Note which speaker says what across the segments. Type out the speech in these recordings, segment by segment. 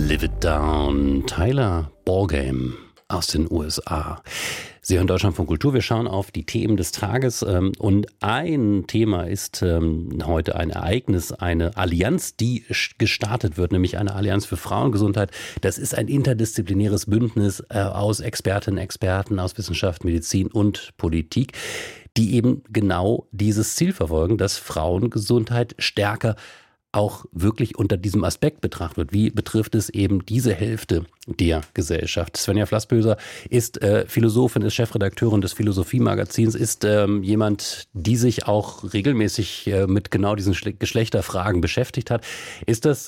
Speaker 1: Live It Down, Tyler Ballgame aus den USA. Sie hören Deutschlandfunk Kultur. Wir schauen auf die Themen des Tages und ein Thema ist heute ein Ereignis, eine Allianz, die gestartet wird, nämlich eine Allianz für Frauengesundheit. Das ist ein interdisziplinäres Bündnis aus Expertinnen, Experten aus Wissenschaft, Medizin und Politik, die eben genau dieses Ziel verfolgen, dass Frauengesundheit stärker auch wirklich unter diesem Aspekt betrachtet wird. Wie betrifft es eben diese Hälfte der Gesellschaft? Svenja Flassböser ist Philosophin, ist Chefredakteurin des Philosophie-Magazins, ist jemand, die sich auch regelmäßig mit genau diesen Geschlechterfragen beschäftigt hat. Ist das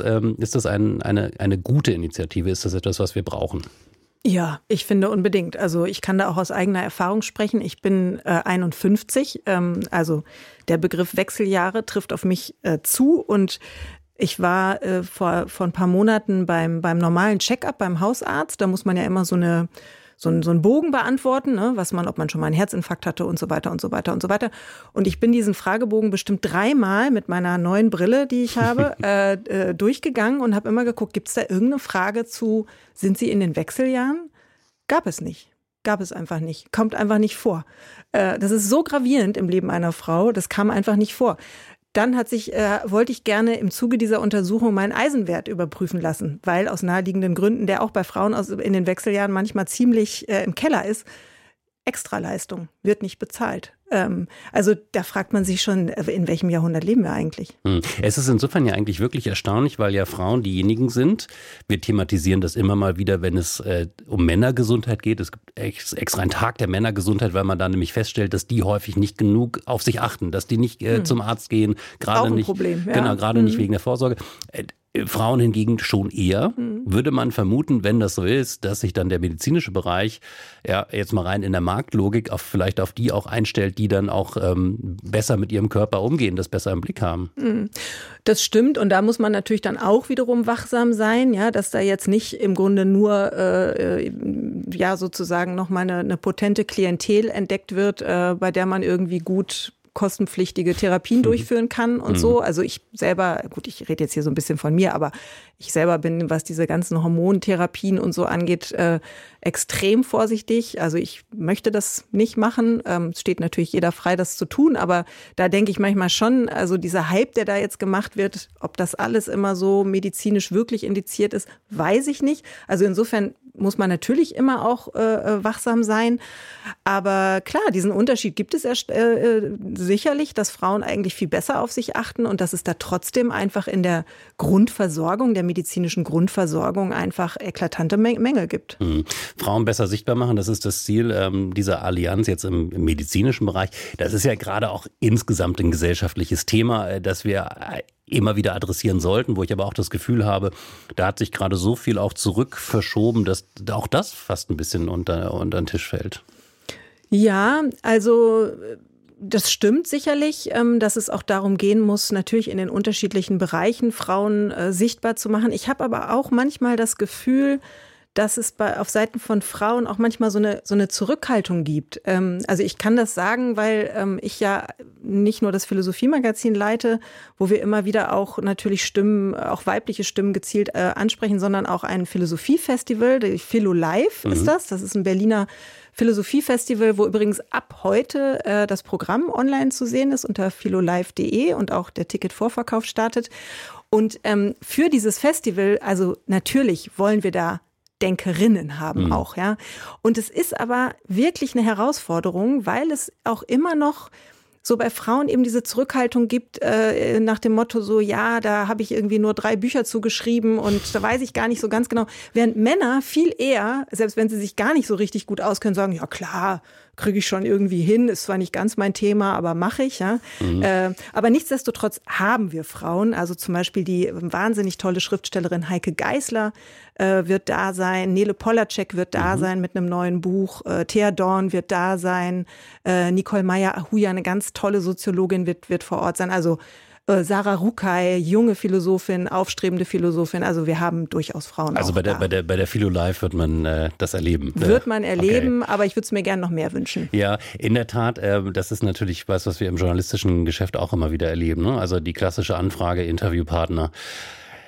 Speaker 1: eine gute Initiative? Ist das etwas, was wir brauchen?
Speaker 2: Ja, ich finde unbedingt. Also ich kann da auch aus eigener Erfahrung sprechen. Ich bin 51, also der Begriff Wechseljahre trifft auf mich zu und ich war vor ein paar Monaten beim normalen Check-up beim Hausarzt. Da muss man ja immer so einen Bogen beantworten, ne, ob man schon mal einen Herzinfarkt hatte und so weiter und so weiter und so weiter. Und ich bin diesen Fragebogen bestimmt 3-mal mit meiner neuen Brille, die ich habe, durchgegangen und habe immer geguckt, gibt es da irgendeine Frage zu, sind Sie in den Wechseljahren? Gab es nicht. Gab es einfach nicht. Kommt einfach nicht vor. Das ist so gravierend im Leben einer Frau, das kam einfach nicht vor. Dann wollte ich gerne im Zuge dieser Untersuchung meinen Eisenwert überprüfen lassen, weil aus naheliegenden Gründen, der auch bei Frauen in den Wechseljahren manchmal ziemlich im Keller ist, Extraleistung wird nicht bezahlt. Also da fragt man sich schon, in welchem Jahrhundert leben wir eigentlich?
Speaker 1: Es ist insofern ja eigentlich wirklich erstaunlich, weil ja Frauen diejenigen sind, wir thematisieren das immer mal wieder, wenn es um Männergesundheit geht. Es gibt extra einen Tag der Männergesundheit, weil man da nämlich feststellt, dass die häufig nicht genug auf sich achten, dass die nicht zum Arzt gehen. Gerade
Speaker 2: auch ein
Speaker 1: nicht,
Speaker 2: Problem. Ja.
Speaker 1: Genau, gerade nicht wegen der Vorsorge. Frauen hingegen schon eher, würde man vermuten, wenn das so ist, dass sich dann der medizinische Bereich, ja jetzt mal rein in der Marktlogik, vielleicht auf die auch einstellt, die dann auch besser mit ihrem Körper umgehen, das besser im Blick haben.
Speaker 2: Das stimmt und da muss man natürlich dann auch wiederum wachsam sein, ja, dass da jetzt nicht im Grunde nur sozusagen nochmal eine potente Klientel entdeckt wird, bei der man irgendwie gut kostenpflichtige Therapien durchführen kann und so. Also ich selber, gut, ich rede jetzt hier so ein bisschen von mir, aber ich selber bin, was diese ganzen Hormontherapien und so angeht, extrem vorsichtig. Also ich möchte das nicht machen. Es steht natürlich jeder frei, das zu tun, aber da denke ich manchmal schon, also dieser Hype, der da jetzt gemacht wird, ob das alles immer so medizinisch wirklich indiziert ist, weiß ich nicht. Also insofern muss man natürlich immer auch wachsam sein. Aber klar, diesen Unterschied gibt es sicherlich, dass Frauen eigentlich viel besser auf sich achten und dass es da trotzdem einfach in der Grundversorgung, der medizinischen Grundversorgung einfach eklatante Mängel gibt.
Speaker 1: Frauen besser sichtbar machen, das ist das Ziel dieser Allianz jetzt im medizinischen Bereich. Das ist ja gerade auch insgesamt ein gesellschaftliches Thema, das wir immer wieder adressieren sollten, wo ich aber auch das Gefühl habe, da hat sich gerade so viel auch zurück verschoben, dass auch das fast ein bisschen unter den Tisch fällt. Ja,
Speaker 2: also das stimmt sicherlich, dass es auch darum gehen muss, natürlich in den unterschiedlichen Bereichen Frauen sichtbar zu machen. Ich habe aber auch manchmal das Gefühl, dass es auf Seiten von Frauen auch manchmal so eine Zurückhaltung gibt. Also ich kann das sagen, weil ich ja nicht nur das Philosophie-Magazin leite, wo wir immer wieder auch natürlich Stimmen, auch weibliche Stimmen gezielt ansprechen, sondern auch ein Philosophiefestival, die Philo Live ist das. Das ist ein Berliner Philosophiefestival, wo übrigens ab heute das Programm online zu sehen ist unter philolive.de und auch der Ticketvorverkauf startet. Und für dieses Festival, also natürlich wollen wir da Denkerinnen haben auch, ja. Und es ist aber wirklich eine Herausforderung, weil es auch immer noch so bei Frauen eben diese Zurückhaltung gibt, nach dem Motto so, ja, da habe ich irgendwie nur 3 Bücher zugeschrieben und da weiß ich gar nicht so ganz genau. Während Männer viel eher, selbst wenn sie sich gar nicht so richtig gut auskennen, sagen, ja klar, kriege ich schon irgendwie hin, ist zwar nicht ganz mein Thema, aber mache ich, ja. Aber nichtsdestotrotz haben wir Frauen, also zum Beispiel die wahnsinnig tolle Schriftstellerin Heike Geisler wird da sein, Nele Polacek wird da sein mit einem neuen Buch, Thea Dorn wird da sein, Nicole Meyer-Ahuja, eine ganz tolle Soziologin wird vor Ort sein, also Sarah Rukai, junge Philosophin, aufstrebende Philosophin. Also wir haben durchaus Frauen.
Speaker 1: Also
Speaker 2: auch
Speaker 1: bei der Philo Live wird man das erleben.
Speaker 2: Wird man erleben, okay. Aber ich würde es mir gerne noch mehr wünschen.
Speaker 1: Ja, in der Tat, das ist natürlich was wir im journalistischen Geschäft auch immer wieder erleben. Ne? Also die klassische Anfrage, Interviewpartner. Ja,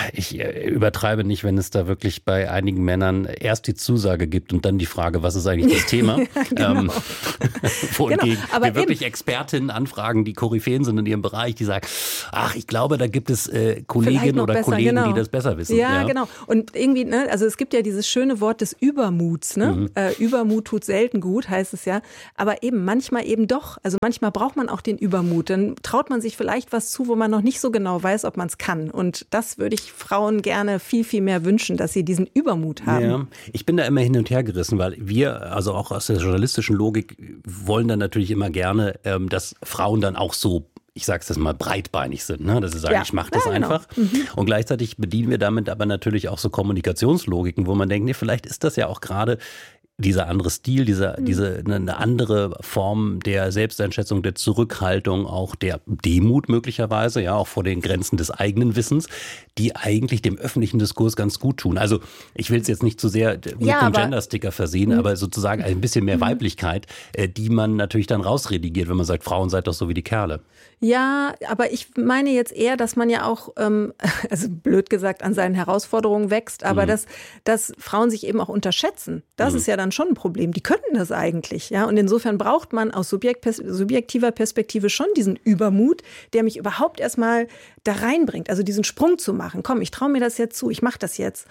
Speaker 1: ich übertreibe nicht, wenn es da wirklich bei einigen Männern erst die Zusage gibt und dann die Frage, was ist eigentlich das Thema?
Speaker 2: Genau.
Speaker 1: Wohingegen
Speaker 2: Aber
Speaker 1: wir wirklich Expertinnen anfragen, die Koryphäen sind in ihrem Bereich, die sagen, ach, ich glaube, da gibt es Kolleginnen oder
Speaker 2: besser,
Speaker 1: Kollegen,
Speaker 2: genau.
Speaker 1: die das besser wissen.
Speaker 2: Ja, genau. Und irgendwie, ne, also es gibt ja dieses schöne Wort des Übermuts. Ne? Übermut tut selten gut, heißt es ja. Aber eben manchmal eben doch. Also manchmal braucht man auch den Übermut. Dann traut man sich vielleicht was zu, wo man noch nicht so genau weiß, ob man es kann. Und das würde ich Frauen gerne viel, viel mehr wünschen, dass sie diesen Übermut haben.
Speaker 1: Ja, ich bin da immer hin und her gerissen, weil wir, also auch aus der journalistischen Logik, wollen dann natürlich immer gerne, dass Frauen dann auch so, ich sag's das mal, breitbeinig sind, ne? Dass sie sagen, ich mache das einfach. Und gleichzeitig bedienen wir damit aber natürlich auch so Kommunikationslogiken, wo man denkt, nee, vielleicht ist das ja auch gerade dieser andere Stil, eine andere Form der Selbsteinschätzung, der Zurückhaltung, auch der Demut möglicherweise, ja, auch vor den Grenzen des eigenen Wissens, die eigentlich dem öffentlichen Diskurs ganz gut tun. Also ich will es jetzt nicht zu sehr mit dem Gender-Sticker versehen, aber sozusagen ein bisschen mehr Weiblichkeit, die man natürlich dann rausredigiert, wenn man sagt, Frauen seid doch so wie die Kerle.
Speaker 2: Ja, aber ich meine jetzt eher, dass man ja auch, also blöd gesagt, an seinen Herausforderungen wächst, aber dass Frauen sich eben auch unterschätzen. Das ist ja dann schon ein Problem. Die könnten das eigentlich, ja. Und insofern braucht man aus subjektiver Perspektive schon diesen Übermut, der mich überhaupt erstmal da reinbringt. Also diesen Sprung zu machen. Komm, ich traue mir das jetzt zu, ich mache das jetzt.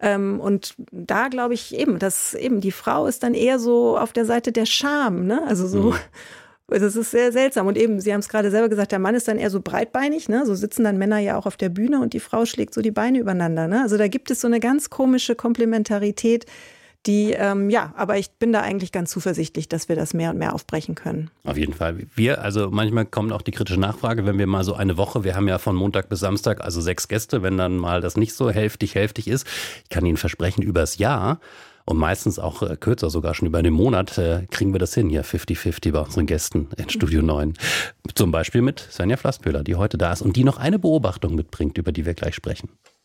Speaker 2: Und da glaube ich eben, dass eben die Frau ist dann eher so auf der Seite der Scham, ne? Also so. Das ist sehr seltsam. Und eben, Sie haben es gerade selber gesagt, der Mann ist dann eher so breitbeinig, ne? So sitzen dann Männer ja auch auf der Bühne und die Frau schlägt so die Beine übereinander, ne? Also da gibt es so eine ganz komische Komplementarität, die, aber ich bin da eigentlich ganz zuversichtlich, dass wir das mehr und mehr aufbrechen können.
Speaker 1: Auf jeden Fall. Also manchmal kommt auch die kritische Nachfrage, wenn wir mal so eine Woche, wir haben ja von Montag bis Samstag, also 6 Gäste, wenn dann mal das nicht so hälftig ist. Ich kann Ihnen versprechen, übers Jahr und meistens auch kürzer, sogar schon über den Monat, kriegen wir das hin, hier 50-50 bei unseren Gästen in Studio 9. Zum Beispiel mit Svenja Flasspöhler, die heute da ist und die noch eine Beobachtung mitbringt, über die wir gleich sprechen.